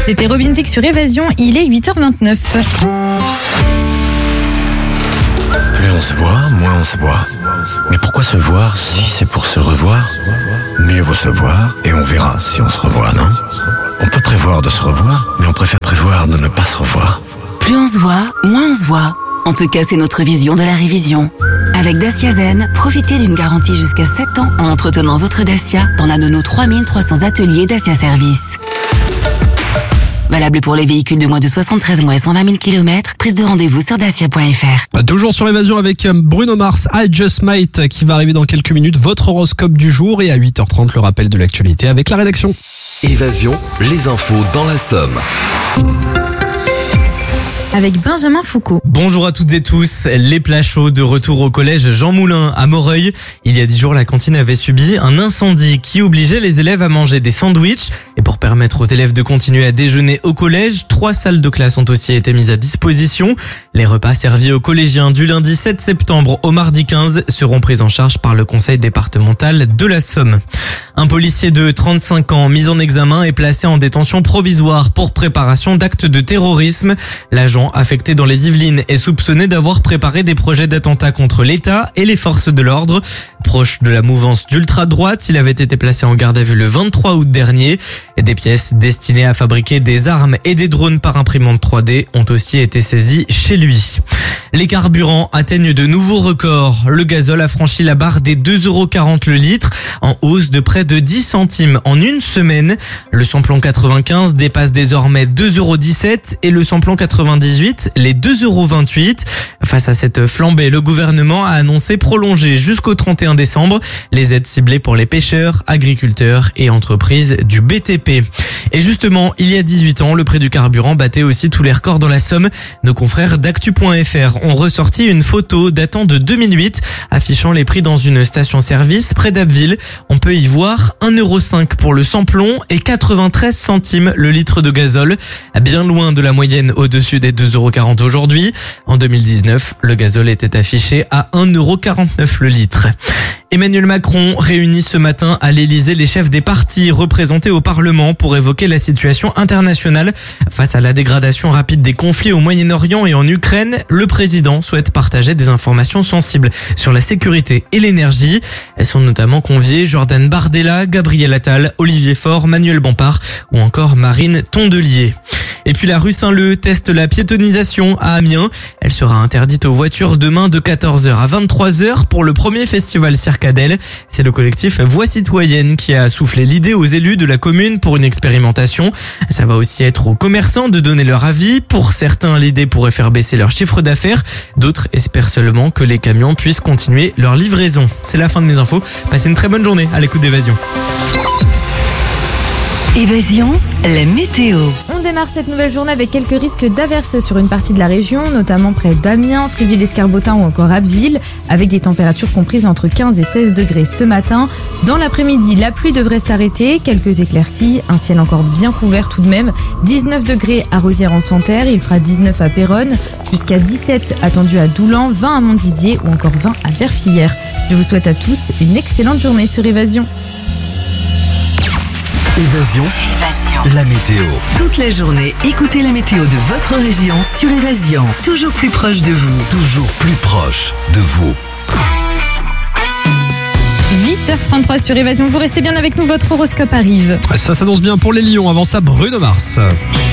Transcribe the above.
C'était Robin Thicke sur Évasion, il est 8h29. Plus on se voit, moins on se voit. Mais pourquoi se voir si c'est pour se revoir? Mieux vaut se voir et on verra si on se revoit, non? On peut prévoir de se revoir, mais on préfère prévoir de ne pas se revoir. Plus on se voit, moins on se voit. En tout cas, c'est notre vision de la révision. Avec Dacia Zen, profitez d'une garantie jusqu'à 7 ans en entretenant votre Dacia dans l'un de nos 3300 ateliers Dacia Service. Valable pour les véhicules de moins de 73 mois et 120 000 km. Prise de rendez-vous sur dacia.fr. Toujours sur Évasion avec Bruno Mars, I Just Might, qui va arriver dans quelques minutes. Votre horoscope du jour et à 8h30, le rappel de l'actualité avec la rédaction. Évasion, les infos dans la Somme. Avec Benjamin Foucault. Bonjour à toutes et tous, les plats chauds de retour au collège Jean Moulin à Moreuil. Il y a 10 jours, la cantine avait subi un incendie qui obligeait les élèves à manger des sandwichs. Et pour permettre aux élèves de continuer à déjeuner au collège, 3 salles de classe ont aussi été mises à disposition. Les repas servis aux collégiens du lundi 7 septembre au mardi 15 seront pris en charge par le conseil départemental de la Somme. Un policier de 35 ans mis en examen est placé en détention provisoire pour préparation d'actes de terrorisme. L'agent affecté dans les Yvelines est soupçonné d'avoir préparé des projets d'attentat contre l'État et les forces de l'ordre. Proche de la mouvance d'ultra-droite, il avait été placé en garde à vue le 23 août dernier. Des pièces destinées à fabriquer des armes et des drones par imprimante 3D ont aussi été saisies chez lui. Les carburants atteignent de nouveaux records. Le gazole a franchi la barre des 2,40€ le litre, en hausse de près de 10 centimes en une semaine. Le samplon 95 dépasse désormais 2,17€ et le samplon 98 les 2,28€. Face à cette flambée, le gouvernement a annoncé prolonger jusqu'au 31 décembre les aides ciblées pour les pêcheurs, agriculteurs et entreprises du BTP. Et justement, il y a 18 ans, le prix du carburant battait aussi tous les records dans la Somme. Nos confrères d'actu.fr ont ressorti une photo datant de 2008 affichant les prix dans une station-service près d'Abbeville. On peut y voir 1,05€ pour le samplon et 93 centimes le litre de gazole, bien loin de la moyenne au-dessus des 2,40€ aujourd'hui. En 2019, le gazole était affiché à 1,49€ le litre. Emmanuel Macron réunit ce matin à l'Elysée les chefs des partis représentés au Parlement pour évoquer la situation internationale. Face à la dégradation rapide des conflits au Moyen-Orient et en Ukraine, le président souhaite partager des informations sensibles sur la sécurité et l'énergie. Elles sont notamment conviés Jordan Bardella, Gabriel Attal, Olivier Faure, Manuel Bompard ou encore Marine Tondelier. Et puis la rue Saint-Leu teste la piétonisation à Amiens. Elle sera interdite aux voitures demain de 14h à 23h pour le premier festival Circadelle. C'est le collectif Voix Citoyenne qui a soufflé l'idée aux élus de la commune pour une expérimentation. Ça va aussi être aux commerçants de donner leur avis. Pour certains, l'idée pourrait faire baisser leur chiffre d'affaires. D'autres espèrent seulement que les camions puissent continuer leur livraison. C'est la fin de mes infos. Passez une très bonne journée à l'écoute d'Évasion. Évasion, la météo. On démarre cette nouvelle journée avec quelques risques d'averses sur une partie de la région, notamment près d'Amiens, Fréville-Escarbotin ou encore Abbeville, avec des températures comprises entre 15 et 16 degrés ce matin. Dans l'après-midi, la pluie devrait s'arrêter, quelques éclaircies, un ciel encore bien couvert tout de même. 19 degrés à Rosières-en-Santerre, il fera 19 à Péronne, jusqu'à 17 attendu à Doulan, 20 à Montdidier ou encore 20 à Verpillière. Je vous souhaite à tous une excellente journée sur Évasion. Évasion, la météo. Toute la journée, écoutez la météo de votre région sur Évasion. Toujours plus proche de vous. Toujours plus proche de vous. 8h33 sur Évasion, vous restez bien avec nous, votre horoscope arrive. Ça s'annonce bien pour les Lions, avant ça Bruno Mars.